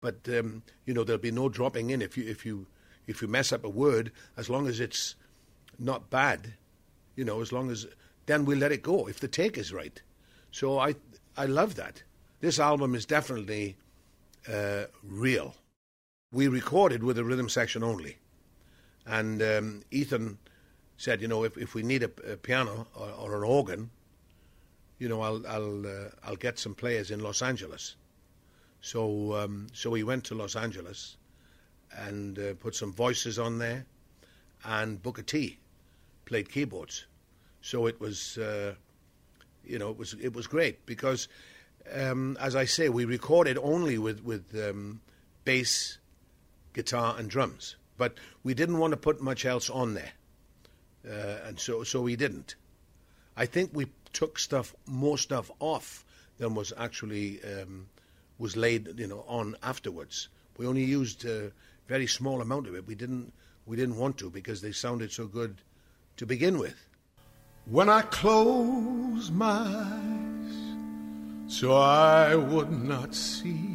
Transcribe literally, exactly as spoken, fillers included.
But um, you know, there'll be no dropping in if you if you if you mess up a word, as long as it's not bad, you know, as long as then we'll let it go if the take is right. So I I love that. This album is definitely uh, real. We recorded with a rhythm section only, and um, Ethan said, you know, if if we need a, a piano or, or an organ, you know, I'll I'll uh, I'll get some players in Los Angeles. So um, so we went to Los Angeles and uh, put some voices on there, and Booker T played keyboards. So it was, uh, you know, it was it was great because, um, as I say, we recorded only with with um, bass, guitar, and drums, but we didn't want to put much else on there, uh, and so so we didn't. I think we took stuff more stuff off than was actually um, was laid, you know, on afterwards. We only used a very small amount of it. We didn't we didn't want to because they sounded so good to begin with. When I close my eyes so I would not see